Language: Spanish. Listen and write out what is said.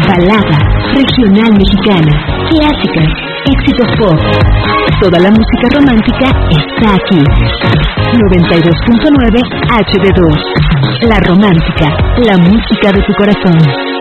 balada, regional mexicana, clásicas, éxitos pop. Toda la música romántica está aquí. 92.9 HD2. La Romántica, la música de tu corazón.